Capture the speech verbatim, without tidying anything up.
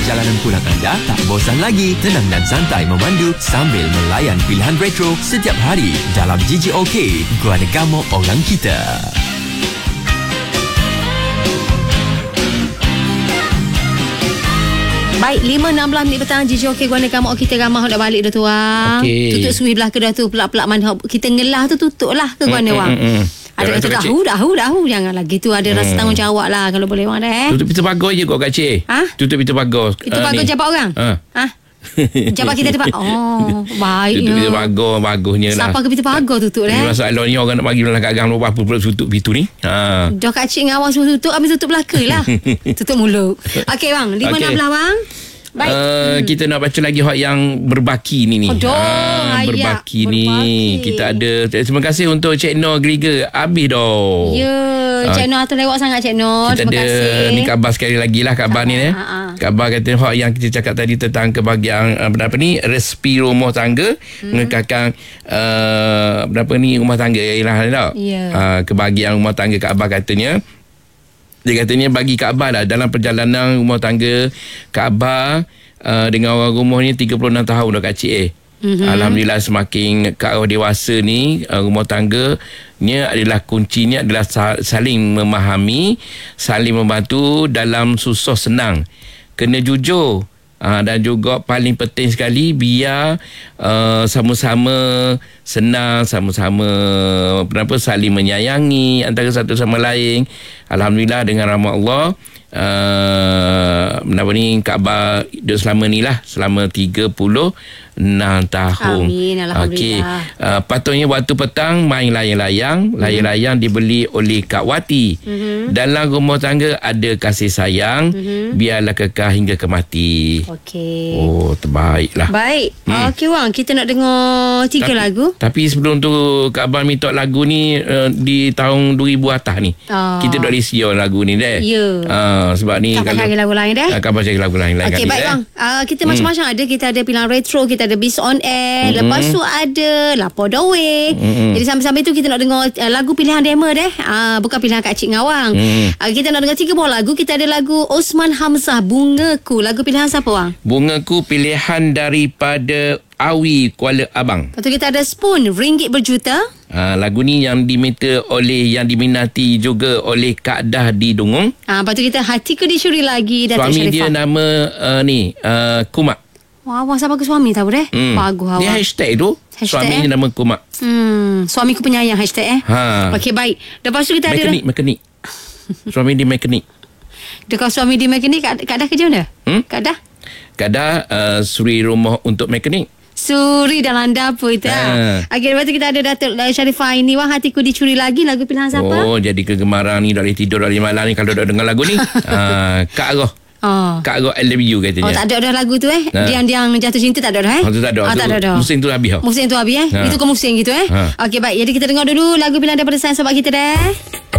perjalanan pulang anda tak bosan lagi? Tenang dan santai memandu sambil melayan pilihan retro setiap hari dalam G J O K, Guanegamo Orang Kita. Baik, lima enam belas minit petang G J O K Guanegamo kita ramah dah balik dah tu ah. Okay. Tutup suih belah ke dah tu pelak-pelak mana kita ngelah tu tutup lah ke Guane wang. Mm, mm, mm. Ada kata dahu dahu dahu jangan lagi tu ada rasa Hmm. tanggungjawab lah kalau boleh wang dah eh. Tutup pintu pagar je kot Kak Cik. Ha? Tutup pintu pagar. Itu Ah, bagus ni. jabat orang. Ha. Ha? Jabat kita tempat. Oh, baiknya. Tutup pintu pagar bagusnya lah. Siapa ke pintu pagar tutup Ini eh? masalahnya orang nak bagi dalam kat gang lupa apa pula tutup pintu ni. Ha. Dah Kak Cik dengan awang suruh tutup, habis tutup belaka lah. Tutup mulut. Okey bang, lima enam belas bang. Baik. Uh, hmm. Kita nak baca lagi hot yang berbaki ni ni. Aduh, Ah, ayak, berbaki ni. berbaki. Kita ada. Terima kasih untuk Cik Nur Griga. Habis dah. Ya, Cik Nur atas lewat sangat Cik Nur. Kita Terima ada kasih. ni khabar sekali lagi lah khabar Ha, ni eh. ha, ha. Khabar kata hot yang kita cakap tadi tentang kebahagiaan uh, apa ni resipi rumah tangga, hmm. mengekalkan uh, berapa ni rumah tangga ialah tak. Ya. Uh, kebahagiaan rumah tangga Kak Abah katanya. Dia katanya bagi Kak Abah lah dalam perjalanan rumah tangga Kak Abah uh, dengan orang rumah ni tiga puluh enam tahun dah Kak Cik eh. Mm-hmm. Alhamdulillah semakin ke arah dewasa ni uh, rumah tangga ni adalah kuncinya adalah saling memahami, saling membantu dalam susah senang. Kena jujur. Uh, dan juga paling penting sekali biar uh, sama-sama senang, sama-sama kenapa saling menyayangi antara satu sama lain. Alhamdulillah dengan rahmat Allah uh, apa ni Kak Abah hidup selama ni lah selama tiga puluh enam tahun. Amin, Alhamdulillah. Okey, uh, patutnya waktu petang main layang-layang. Mm-hmm. Layang-layang dibeli oleh Kak Wati. Mm-hmm. Dalam rumah tangga ada kasih sayang. Mm-hmm. Biarlah kekal hingga kemati. Okey. Oh, terbaiklah. Baik. Hmm. Okey wang, kita nak dengar tiga tapi, lagu. Tapi sebelum tu Kak Abang minta lagu ni uh, di tahun dua ribu atas ni. Oh. Kita dah list lagu ni deh. Ya. Uh, sebab ni Kak cari lagu lain deh. Uh, Kak Abang cari lagu lain lain Okey, kali, baik eh. bang. Uh, kita Hmm. macam-macam ada. Kita ada pilihan retro, kita ada Beast on Air. Mm-hmm. Lepas tu ada Lapor Dawei. Mm-hmm. Jadi sambil-sambil tu kita nak dengar uh, lagu pilihan Dema deh. Uh, bukan pilihan Kak Cik Ngawang. Mm. Uh, kita nak dengar tiga buah lagu. Kita ada lagu Osman Hamzah, Bungaku. Lagu pilihan siapa bang? Bungaku pilihan daripada Awi Kuala Abang. Lepas tu kita ada Spoon, Ringgit Berjuta. Uh, lagu ni yang diminta oleh yang diminati juga oleh Kak Dah di Dungung. Ah, lepas tu kita Hatiku Dicuri Lagi, Datuk Suami Sharifah. dia nama uh, ni uh, Kumak. Wah, awak siapa ke suami tahu deh? Hmm. Bagus awak. Dia hashtag tu. Hashtag, Suami eh? dia nama Kumak. Hmm, suamiku penyayang hashtag eh. Ha. Okey, baik. Lepas tu kita Mekanik, ada mekanik. Suami dia mekanik. dekat suami dia mekanik, Kak, Kak Dah kerja mana? Hmm? Kak Dah? Kak Dah uh, suri rumah untuk mekanik. Suri dalam dapur itu. Ha. Okey, lepas tu kita ada Datuk Sharifah ini. Wah, Hatiku Dicuri Lagi, lagu pilihan siapa? Oh, jadi kegemaran ni, dah boleh tidur dari malam ni kalau dah dengar lagu ni. uh, Kak Roh. Oh. Kak Roh I love you katanya. Oh, tak ada dah lagu tu eh. Ha. Diam-diam jatuh cinta tak ada dah eh. Oh, tu tak ada. Oh, Tu tak ada dah. musim tu habis tau. Musim tu habis eh. Ha. Itu ke musim gitu eh. Ha. Okey, baik. Jadi kita dengar dulu lagu pilihan daripada sayang sebab kita deh.